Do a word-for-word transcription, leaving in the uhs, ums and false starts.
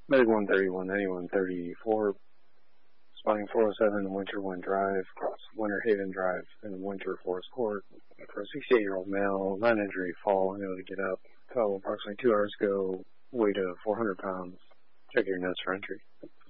Medic one thirty-one ninety-one thirty-four, spotting four oh seven Winter One Drive, across Winter Haven Drive in Winter Forest Court, for a sixty-eight-year-old male, non-injury fall, unable to get up. Fell approximately two hours ago, weight of four hundred pounds. Check your notes for entry.